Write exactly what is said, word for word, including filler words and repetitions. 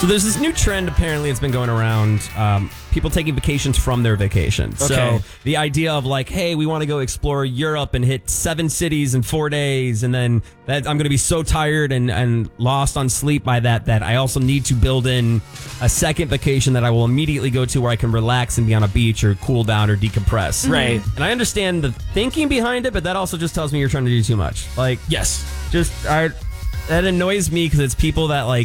So there's this new trend, apparently, it's been going around. Um, people taking vacations from their vacations. Okay. So the idea of like, hey, we want to go explore Europe and hit seven cities in four days. And then that I'm going to be so tired and, and lost on sleep by that, that I also need to build in a second vacation that I will immediately go to where I can relax and be on a beach or cool down or decompress. Right. And I understand the thinking behind it, but that also just tells me you're trying to do too much. Like, Yes. just, I, that annoys me because it's people that like,